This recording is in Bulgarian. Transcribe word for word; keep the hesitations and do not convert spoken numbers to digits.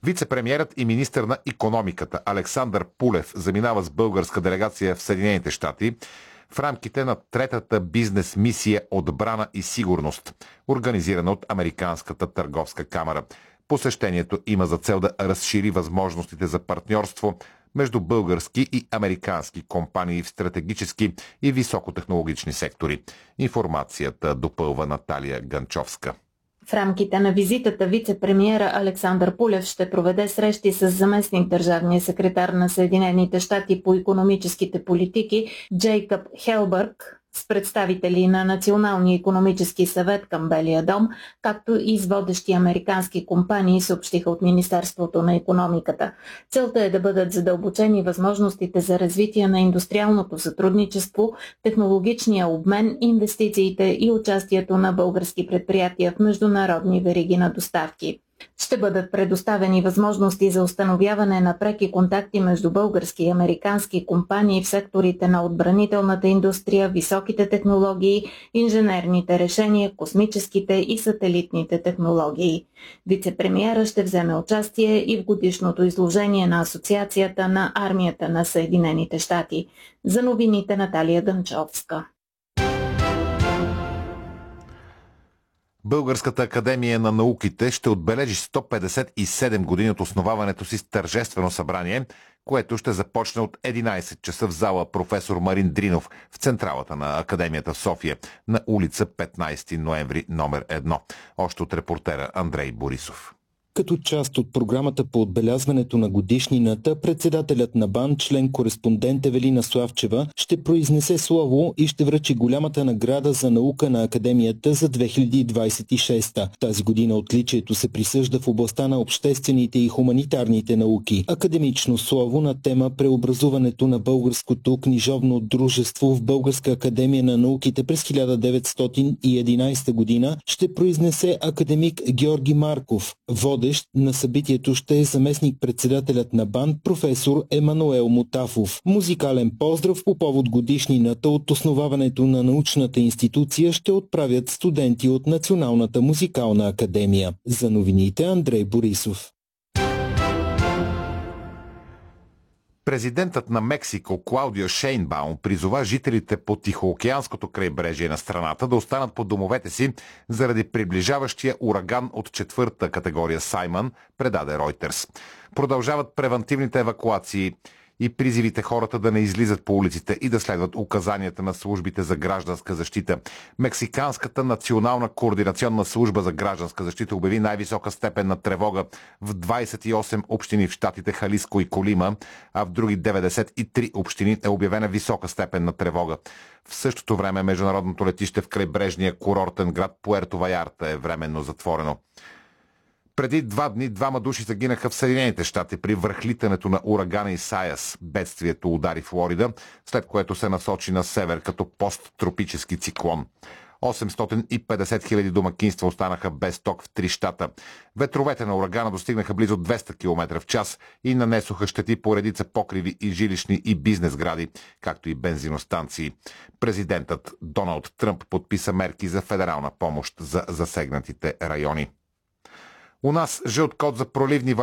Вице-премиерът и министър на икономиката Александър Пулев заминава с българска делегация в Съединените щати в рамките на третата бизнес мисия "Отбрана и сигурност", организирана от Американската търговска камара. Посещението има за цел да разшири възможностите за партньорство между български и американски компании в стратегически и високотехнологични сектори. Информацията допълва Наталия Ганчовска. В рамките на визитата вице-премиера Александър Пулев ще проведе срещи с заместник държавния секретар на Съединените щати по икономическите политики Джейкъб Хелбърг, с представители на Националния икономически съвет към Белия дом, както и с водещи американски компании, съобщиха от Министерството на икономиката. Целта е да бъдат задълбочени възможностите за развитие на индустриалното сътрудничество, технологичния обмен, инвестициите и участието на български предприятия в международни вериги на доставки. Ще бъдат предоставени възможности за установяване на преки контакти между български и американски компании в секторите на отбранителната индустрия, високите технологии, инженерните решения, космическите и сателитните технологии. Вице-премиера ще вземе участие и в годишното изложение на Асоциацията на армията на Съединените щати. За новините Наталия Ганчовска. Българската академия на науките ще отбележи сто петдесет и седем години от основаването си с тържествено събрание, което ще започне от единайсет часа в зала "Професор Марин Дринов" в централата на Академията в София, на улица петнайсети ноември номер едно. Още от репортера Андрей Борисов. Като част от програмата по отбелязването на годишнината, председателят на БАН, член-кореспондент Евелина Славчева, ще произнесе слово и ще връчи голямата награда за наука на Академията за две хиляди двайсет и шеста. Тази година отличието се присъжда в областта на обществените и хуманитарните науки. Академично слово на тема "Преобразуването на българското книжовно дружество в Българска академия на науките през хиляда деветстотин и единайсета година" ще произнесе академик Георги Марков. Водещ на събитието ще е заместник-председателят на БАН професор Емануел Мотафов. Музикален поздрав по повод годишнината от основаването на научната институция ще отправят студенти от Националната музикална академия. За новините Андрей Борисов. Президентът на Мексико Клаудио Шейнбаум призова жителите по Тихоокеанското крайбрежие на страната да останат по домовете си заради приближаващия ураган от четвърта категория Саймън, предаде Ройтерс. Продължават превантивните евакуации и призивите хората да не излизат по улиците и да следват указанията на службите за гражданска защита. Мексиканската национална координационна служба за гражданска защита обяви най-висока степен на тревога в двайсет и осем общини в щатите Халиско и Колима, а в други деветдесет и три общини е обявена висока степен на тревога. В същото време международното летище в крайбрежния курортен град Пуерто Ваярта е временно затворено. Преди два дни двама души загинаха в Съединените щати при връхлитането на урагана Исайас. Бедствието удари Флорида, след което се насочи на север като посттропически циклон. осемстотин и петдесет хиляди домакинства останаха без ток в три щата. Ветровете на урагана достигнаха близо двеста километра в час и нанесоха щети по редица покриви и жилищни и бизнес гради, както и бензиностанции. Президентът Доналд Тръмп подписа мерки за федерална помощ за засегнатите райони. У нас жълт код за проливни